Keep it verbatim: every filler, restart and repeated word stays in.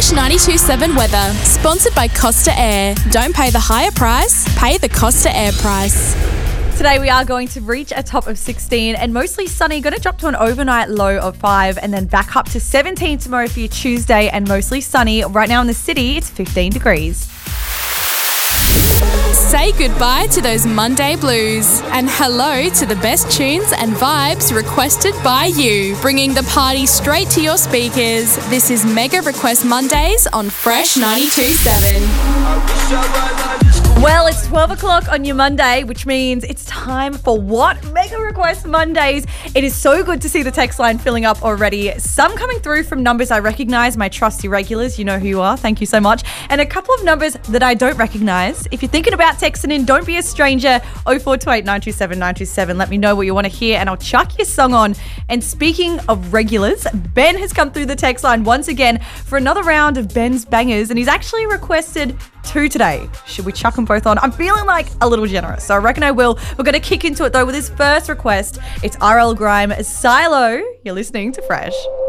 Fresh ninety-two point seven weather, sponsored by Costa Air. Don't pay the higher price, pay the Costa Air price. Today we are going to reach a top of sixteen and mostly sunny, going to drop to an overnight low of five and then back up to seventeen tomorrow for your Tuesday and mostly sunny. Right now in the city, it's fifteen degrees. Say goodbye to those Monday blues and hello to the best tunes and vibes requested by you. Bringing the party straight to your speakers. This is Mega Request Mondays on Fresh ninety-two point seven. Well, it's twelve o'clock on your Monday, which means it's time for what? Mega Request Mondays. It is so good to see the text line filling up already. Some coming through from numbers I recognise, my trusty regulars. You know who you are. Thank you so much. And a couple of numbers that I don't recognise. If you're thinking about texting in, don't be a stranger. oh four two eight, nine two seven, nine two seven. Let me know what you want to hear and I'll chuck your song on. And speaking of regulars, Ben has come through the text line once again for another round of Ben's Bangers and he's actually requested two today. Should we chuck them both on? I'm feeling like a little generous, so I reckon I will. We're going to kick into it though with his first request. It's R L Grime, Silo. You're listening to Fresh.